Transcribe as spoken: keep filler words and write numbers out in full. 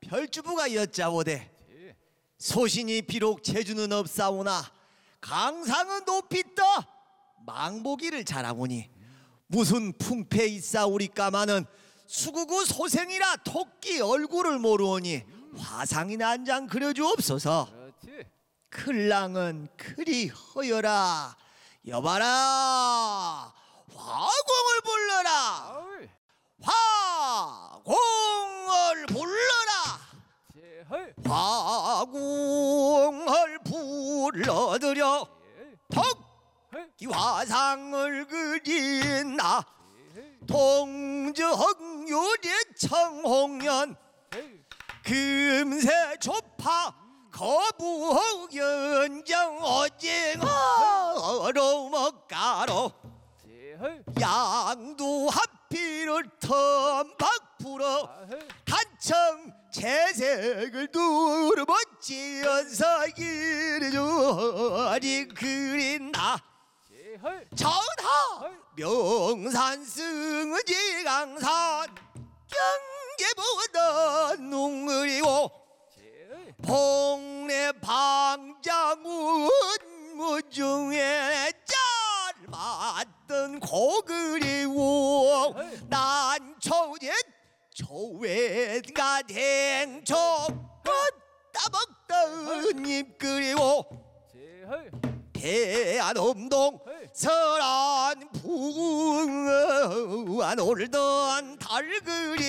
별주부가 여짜오되 소신이 비록 재주는 없사오나 강상은 높이 떠 망보기를 잘하오니 무슨 풍패 있사오리까마는 수구구 소생이라 토끼 얼굴을 모르오니 화상이나 한 장 그려주옵소서. 그렇지. 클랑은 그리 허여라. 여봐라, 화공을 불러라. 아울. 화공을 불러라. 제헐. 화공을 불러들여 예. 토끼 화상을 그린다. 예. 동정요리 청홍년 예. 금세 조파 거부호 연정 오징어로 먹가로 제헐. 양두 하피를 텀박 불어 아헐. 한청 채색을 두루번지어서 이리저리 그린다. 제헐. 전하 명산승은 지강산 경계보다 농을이고 제헐. 봉래 방장운 무중에 짧았던 고그리고 난초옛 초외가 댕초 따먹던 입 그리고 제헐. 대안엄동 설안 부안 올던 달 그리